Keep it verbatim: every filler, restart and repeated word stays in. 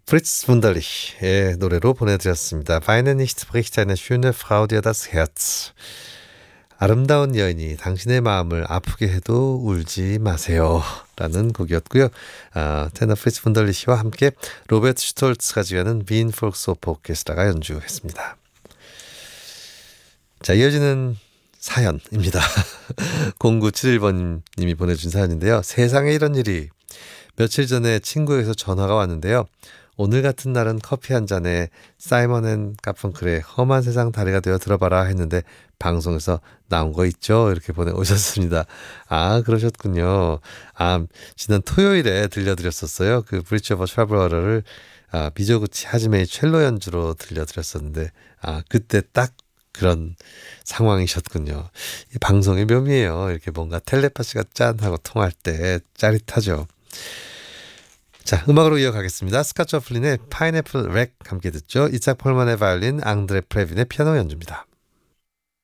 프리츠 분더리의 노래로 보내드렸습니다. Weine nicht bricht eine schöne Frau dir das Herz. 아름다운 여인이 당신의 마음을 아프게 해도 울지 마세요. 라는 곡이었고요. 아, 테너 프리츠 분더리 씨와 함께 로베르트 슈톨츠가 지휘하는 빈 폴크스호프 오케스트라가 연주했습니다. 자, 이어지는 사연입니다. 공구칠일 번님이 보내준 사연인데요. 세상에 이런 일이. 며칠 전에 친구에게서 전화가 왔는데요. 오늘 같은 날은 커피 한 잔에 사이먼 앤 가펑클의 험한 세상 다리가 되어 들어봐라 했는데 방송에서 나온 거 있죠? 이렇게 보내오셨습니다. 아, 그러셨군요. 아, 지난 토요일에 들려드렸었어요. 그 브리치 오브 트러블러를 아, 미조구치 하지메의 첼로 연주로 들려드렸었는데 아, 그때 딱 그런 상황이셨군요. 이 방송의 묘미예요. 이렇게 뭔가 텔레파시가 짠 하고 통할 때 짜릿하죠. 자, 음악으로 이어가겠습니다. 스캇 저플린의 파인애플 렉 함께 듣죠. 이삭 폴만의 바이올린, 앙드레 프레빈의 피아노 연주입니다.